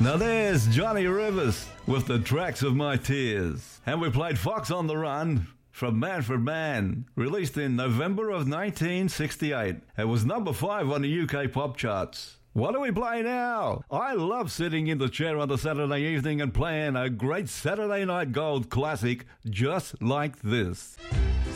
Now there's Johnny Rivers with the Tracks of My Tears. And we played Fox on the Run from Manfred Mann, released in November of 1968. It was number 5 on the UK pop charts. What do we play now? I love sitting in the chair on the Saturday evening and playing a great Saturday Night Gold classic just like this.